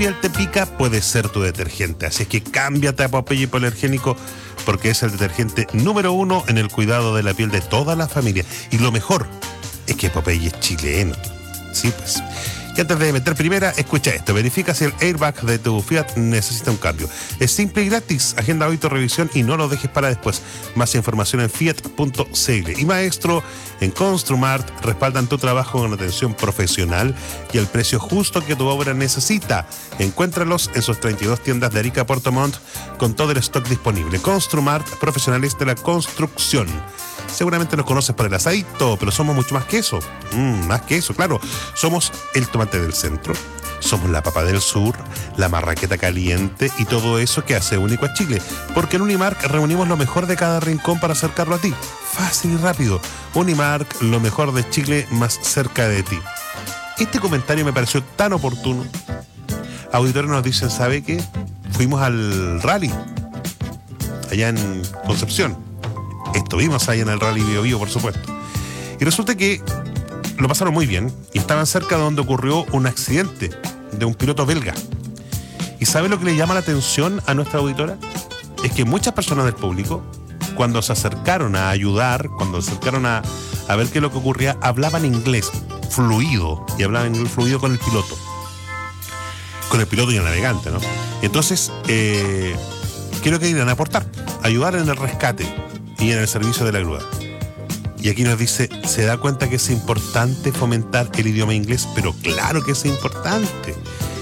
piel te pica, puede ser tu detergente. Así es que cámbiate a Popeye Hipoalergénico, porque es el detergente número 1 en el cuidado de la piel de toda la familia. Y lo mejor es que Popeye es chileno. Sí, pues. Y antes de meter primera, escucha esto. Verifica si el airbag de tu Fiat necesita un cambio. Es simple y gratis. Agenda hoy tu revisión y no lo dejes para después. Más información en fiat.cl. Y maestro, en Construmart respaldan tu trabajo con atención profesional y el precio justo que tu obra necesita. Encuéntralos en sus 32 tiendas de Arica, Puerto Montt, con todo el stock disponible. Construmart, profesionales de la construcción. Seguramente nos conoces por el asadito, pero somos mucho más que eso. Más que eso, claro. Somos el tomate del centro, somos la papa del sur, la marraqueta caliente y todo eso que hace único a Chile. Porque en Unimark reunimos lo mejor de cada rincón para acercarlo a ti. Fácil y rápido. Unimark, lo mejor de Chile más cerca de ti. Este comentario me pareció tan oportuno. Auditores nos dicen, ¿sabe qué? Fuimos al rally allá en Concepción. Estuvimos ahí en el Rally Bio Bio, por supuesto. Y resulta que lo pasaron muy bien y estaban cerca de donde ocurrió un accidente de un piloto belga. ¿Y sabe lo que le llama la atención a nuestra auditora? Es que muchas personas del público, cuando se acercaron a ayudar, cuando se acercaron a ver qué es lo que ocurría, hablaban inglés fluido y hablaban inglés fluido con el piloto. Con el piloto y el navegante, ¿no? Entonces, creo que irán a aportar, ayudar en el rescate y en el servicio de la grúa. Y aquí nos dice, se da cuenta que es importante fomentar el idioma inglés, pero claro que es importante.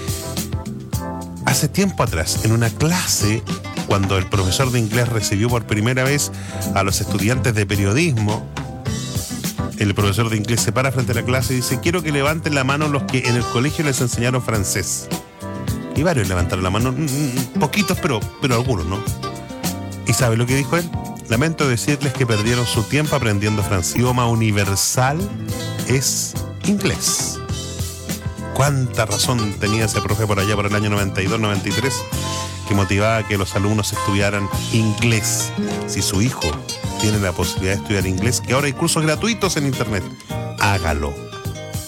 Hace tiempo atrás, en una clase, cuando el profesor de inglés recibió por primera vez a los estudiantes de periodismo, el profesor de inglés se para frente a la clase y dice, quiero que levanten la mano los que en el colegio les enseñaron francés. Y varios levantaron la mano, poquitos, pero algunos, ¿no? ¿Y sabe lo que dijo él? Lamento decirles que perdieron su tiempo aprendiendo francés. Idioma universal es inglés. Cuánta razón tenía ese profe por allá por el año 92-93 que motivaba a que los alumnos estudiaran inglés. Si su hijo tiene la posibilidad de estudiar inglés, que ahora hay cursos gratuitos en internet, hágalo.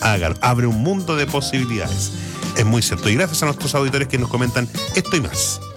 Abre un mundo de posibilidades. Es muy cierto. Y gracias a nuestros auditores que nos comentan esto y más.